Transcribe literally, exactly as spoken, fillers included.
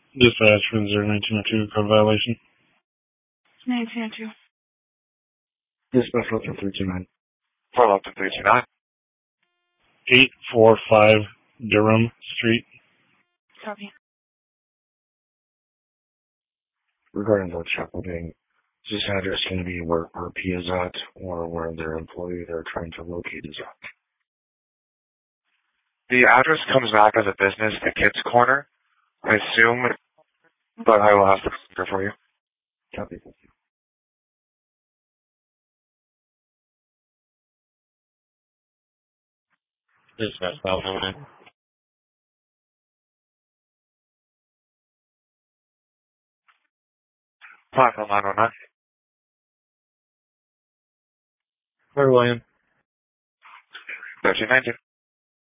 Dispatch for zero nineteen oh two, code violation. nineteen oh two. Dispatch Lupton three two nine. For Lupton three two nine. eight four five Durham Street. Copy. Regarding the chapel being, is this address going to be where R P is at or where their employee they're trying to locate is at? The address comes back as a business, the Kids Corner, I assume, but I will have to clear for you. Copy. Thank you. Dispatch five oh nine. five oh nine oh nine. Where, William? thirteen ninety.